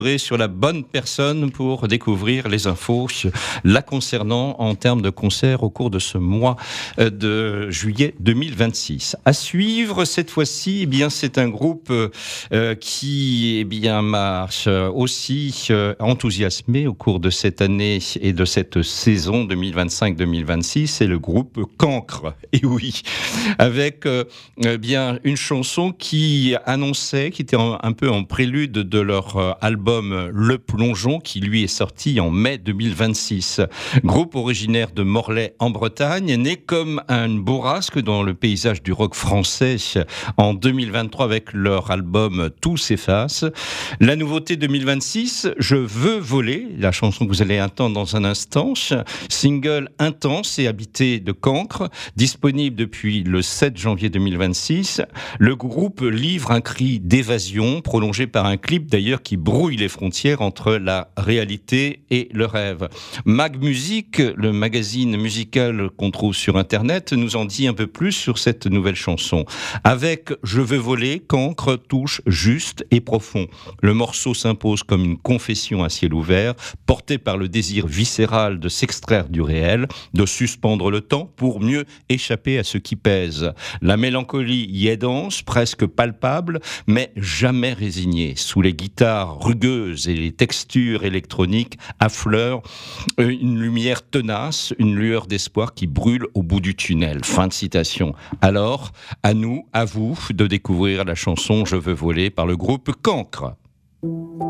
sur la bonne personne pour découvrir les infos la concernant en termes de concert au cours de ce mois de juillet 2026. À suivre cette fois-ci, eh bien c'est un groupe qui m'a aussi enthousiasmé au cours de cette année et de cette saison 2025-2026. C'est le groupe Cancre. Et oui, avec bien une chanson qui annonçait, qui était un peu en prélude de leur album Le Plongeon, qui lui est sorti en mai 2026. Groupe originaire de Morlaix en Bretagne, né comme un bourrasque dans le paysage du rock français en 2023 avec leur album Tout s'efface. La nouveauté 2026, Je veux voler, la chanson que vous allez entendre dans un instant, single intense et habité de Cancre, disponible depuis le 7 janvier 2026. Le groupe livre un cri d'évasion, prolongé par un clip d'ailleurs qui brouille les frontières entre la réalité et le rêve. Mag Music, le magazine musical qu'on trouve sur Internet, nous en dit un peu plus sur cette nouvelle chanson. Avec Je veux voler, Cancre touche juste et profond. Le morceau s'impose comme une confession à ciel ouvert, portée par le désir viscéral de s'extraire du réel, de suspendre le temps pour mieux échapper à ce qui pèse. La mélancolie y est dense, presque palpable, mais jamais résignée. Sous les guitares rugueuses et les textures électroniques affleurent une lumière tenace, une lueur d'espoir qui brûle au bout du tunnel. Fin de citation. Alors, à nous, à vous, de découvrir la chanson Je veux voler par le groupe Cancre.